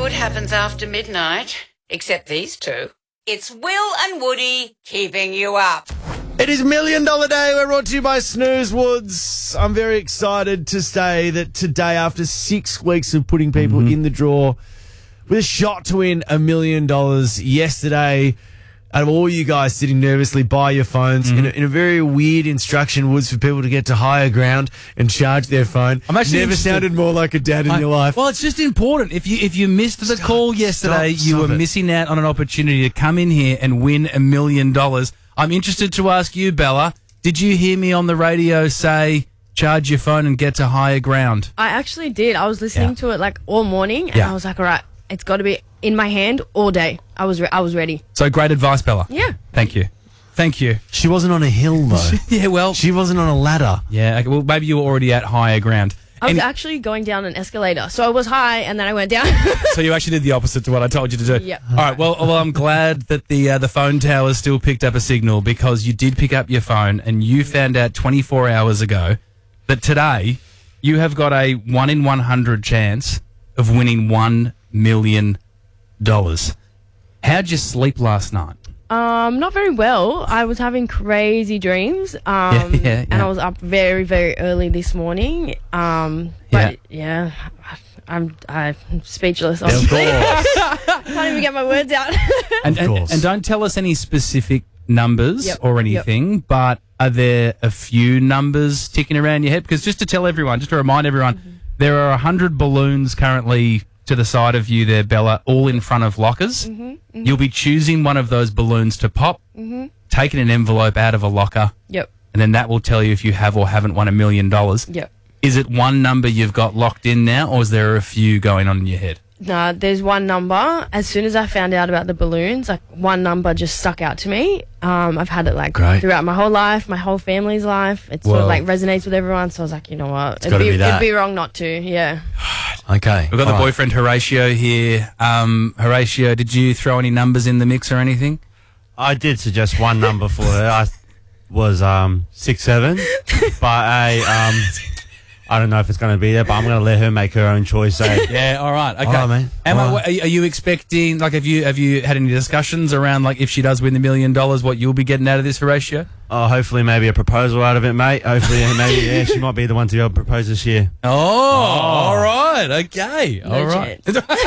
good happens after midnight, except these two. It's Will and Woody keeping you up. It is $1 Million Day. We're brought to you by Snooze Woods. I'm very excited to say that today, after 6 weeks of putting people in the draw with a shot to win $1 million yesterday, out of all you guys sitting nervously by your phones in a very weird instruction, Woods, for people to get to higher ground and charge their phone. I'm actually never interested. sounded more like a dad in your life. Well, it's just important. If you missed the call yesterday, you were missing out on an opportunity to come in here and win $1 million. I'm interested to ask you, Bella, did you hear me on the radio say, charge your phone and get to higher ground? I actually did. I was listening to it like all morning, and I was like, all right, it's got to be in my hand all day. I was ready. So great advice, Bella. Yeah. Thank you. Thank you. She wasn't on a hill, though. Yeah, well. She wasn't on a ladder. Yeah, okay, well, maybe you were already at higher ground. I was actually going down an escalator. So I was high, and then I went down. So you actually did the opposite to what I told you to do. Yep. All right. Well, I'm glad that the phone tower still picked up a signal, because you did pick up your phone and you found out 24 hours ago that today you have got a 1 in 100 chance of winning $1 million. How'd you sleep last night? Not very well. I was having crazy dreams. And I was up very, very early this morning. I'm speechless. Of course. Can't even get my words out. And don't tell us any specific numbers or anything, but are there a few numbers ticking around your head? Because just to remind everyone, there are 100 balloons currently to the side of you there, Bella, all in front of lockers. You'll be choosing one of those balloons to pop, taking an envelope out of a locker, and then that will tell you if you have or haven't won $1 million. Is it one number you've got locked in now, or is there a few going on in your head? No, there's one number. As soon as I found out about the balloons, like one number just stuck out to me. I've had it like throughout my whole life, my whole family's life. It sort of like resonates with everyone. So I was like, you know what, it'd be wrong not to. Yeah. Okay. We've got the boyfriend Horatio here. Horatio, did you throw any numbers in the mix or anything? I did suggest one number for her. I was 6'7", but I don't know if it's going to be there, but I'm going to let her make her own choice. Yeah, all right. Okay. All right, mate. Are you expecting, like, have you had any discussions around, like, if she does win $1 million, what you'll be getting out of this, Horatio? Oh, hopefully maybe a proposal out of it, mate. Hopefully, maybe, she might be the one to be able to propose this year. Oh, all right. Okay. No all right.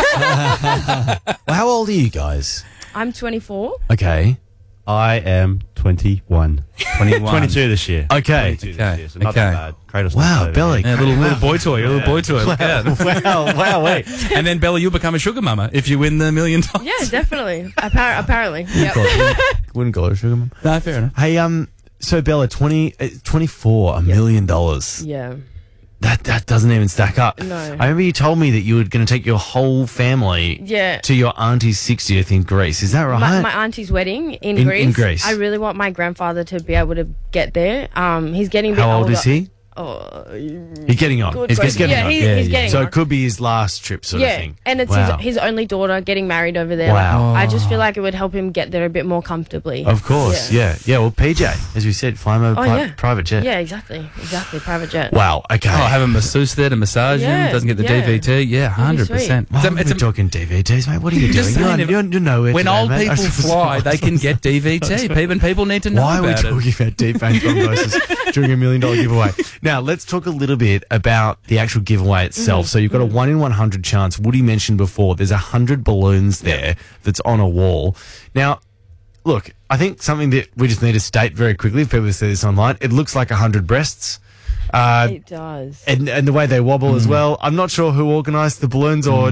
Well, how old are you guys? I'm 24. Okay. I am 21. 22 this year. Okay. 22 this year, so not that bad. Cradle Wow, Belly. Yeah, little boy toy. Little boy toy. Look at that. Wow, wait. And then, Bella, you'll become a sugar mama if you win the $1 million. Yeah, definitely. Apparently. Yep. Wouldn't call her sugar mum. No, fair enough. Hey, so Bella, 24, $1 million. Yeah. That doesn't even stack up. No. I remember you told me that you were going to take your whole family to your auntie's 60th in Greece. Is that right? My auntie's wedding in Greece. In Greece. I really want my grandfather to be able to get there. He's getting a bit older. How old is he? Oh, he's getting on. Good He's question. getting on. He's getting so on. it could be his last trip sort of thing. And it's his only daughter getting married over there. Wow. I just feel like it would help him get there a bit more comfortably. Of course, yeah. Well, PJ, as we said, fly him over private jet. Yeah, exactly, private jet. Wow, okay. Oh, have a masseuse there to massage him. Doesn't get the DVT. Yeah, 100%. Why are we talking DVTs, mate? What are you doing? You know when old people fly, they can get DVT. People need to know Why about it. are we talking about deep vein thrombosis during $1 million giveaway? Now, let's talk a little bit about the actual giveaway itself. So you've got a 1 in 100 chance. Woody mentioned before, there's 100 balloons there that's on a wall. Now, look, I think something that we just need to state very quickly, if people see this online, it looks like 100 breasts. It does. And the way they wobble as well. I'm not sure who organised the balloons, or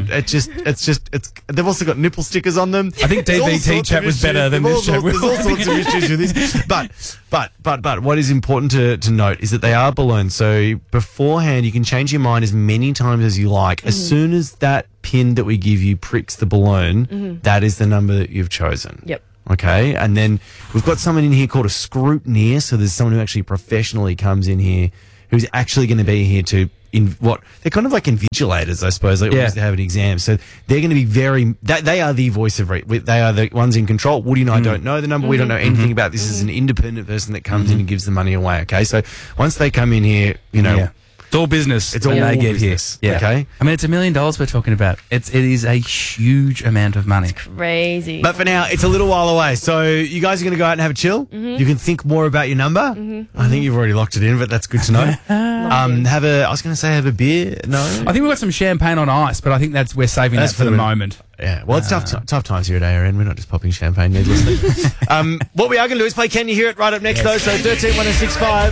they've also got nipple stickers on them. I think DVT chat was better than this chat. There's all sorts of issues with this. But what is important to note is that they are balloons. So beforehand, you can change your mind as many times as you like. As soon as that pin that we give you pricks the balloon, that is the number that you've chosen. Yep. Okay, and then we've got someone in here called a scrutineer. So there's someone who actually professionally comes in here, who's actually going to be here to they're kind of like invigilators, I suppose. Like we used to have an exam. So they're going to be they are the voice of they are the ones in control. Woody and I don't know the number. We don't know anything about this. This is an independent person that comes in and gives the money away. Okay, so once they come in here, It's all business. It's all when they get business. here. Yeah. Okay. I mean, it's $1 million we're talking about. It is a huge amount of money. Crazy. But for now, it's a little while away. So you guys are going to go out and have a chill. Mm-hmm. You can think more about your number. I think you've already locked it in, but that's good to know. I was going to say have a beer. No. I think we've got some champagne on ice, but I think we're saving that for the moment. Yeah, well, it's tough times here at ARN. We're not just popping champagne needlessly. What we are going to do is play Can You Hear It right up next, though. So 13 1065.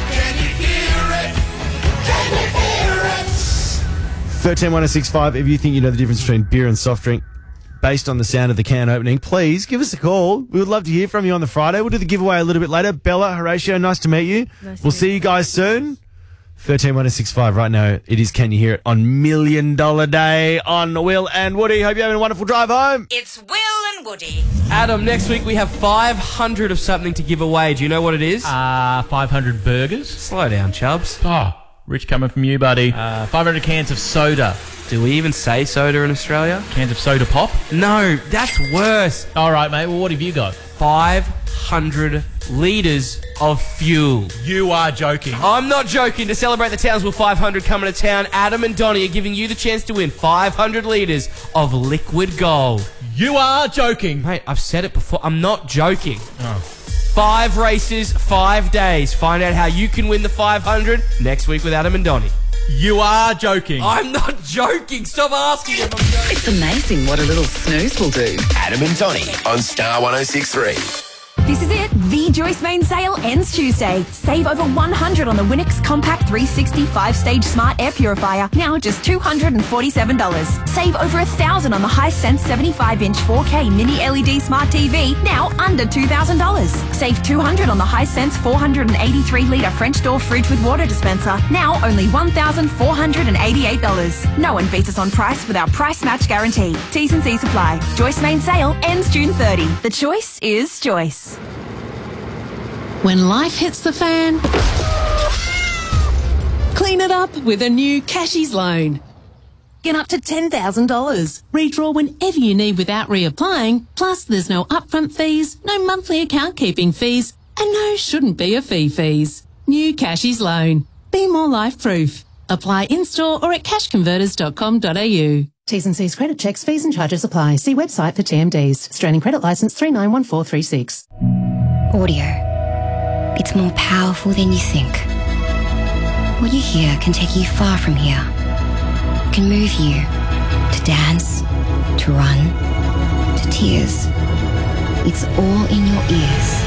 13 1065. If you think you know the difference between beer and soft drink based on the sound of the can opening, please give us a call. We would love to hear from you on the Friday. We'll do the giveaway a little bit later. Bella, Horatio, nice to meet you. We'll see you guys soon. 13 1065 right now. It is Can You Hear It on $1 Million Day on Will and Woody. Hope you're having a wonderful drive home. It's Will and Woody. Adam, next week we have 500 of something to give away. Do you know what it is? 500 burgers. Slow down, Chubbs. Oh, rich coming from you, buddy. 500 cans of soda. Do we even say soda in Australia? Cans of soda pop. No, that's worse. All right, mate. Well, what have you got? 500 litres of fuel. You are joking. I'm not joking. To celebrate the Townsville 500 coming to town, Adam and Donnie are giving you the chance to win 500 litres of liquid gold. You are joking. Mate, I've said it before. I'm not joking. Oh. 5 races, 5 days. Find out how you can win the 500 next week with Adam and Donnie. You are joking. I'm not joking. Stop asking if I'm joking. It's amazing what a little snooze will do. Adam and Donnie on Star 106.3. This is it. The Joyce Main sale ends Tuesday. Save over $100 on the Winix Compact 360 5-stage Smart Air Purifier, now just $247. Save over $1,000 on the Hisense 75-inch 4K Mini LED Smart TV, now under $2,000. Save $200 on the Hisense 483-litre French door fridge with water dispenser, now only $1,488. No one beats us on price with our price match guarantee. T's and C's apply. Joyce Main sale ends June 30. The choice is Joyce. When life hits the fan, clean it up with a new Cashies loan. Get up to $10,000. Redraw whenever you need without reapplying. Plus, there's no upfront fees, no monthly account keeping fees, and no shouldn't be a fees. New Cashies loan. Be more life proof. Apply in-store or at cashconverters.com.au. T's and C's credit checks, fees and charges apply. See website for TMDs. Australian Credit Licence 391436. Audio. It's more powerful than you think. What you hear can take you far from here. It can move you to dance, to run, to tears. It's all in your ears.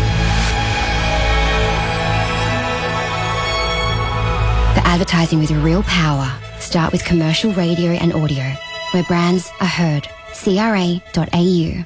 For advertising with real power, start with commercial radio and audio, where brands are heard. CRA.au.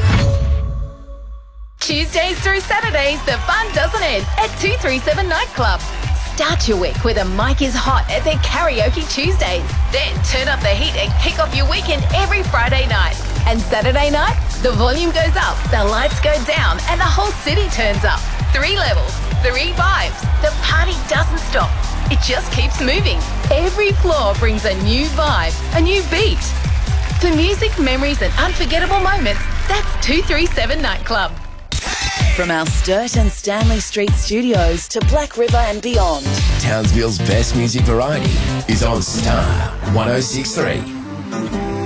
Tuesdays through Saturdays, the fun doesn't end at 237 Nightclub. Start your week with a Mike is Hot at their Karaoke Tuesdays. Then turn up the heat and kick off your weekend every Friday night. And Saturday night, the volume goes up, the lights go down, and the whole city turns up. 3 levels, 3 vibes. The party doesn't stop. It just keeps moving. Every floor brings a new vibe, a new beat. For music, memories, and unforgettable moments, that's 237 Nightclub. From our Sturt and Stanley Street studios to Black River and beyond, Townsville's best music variety is on Star 106.3.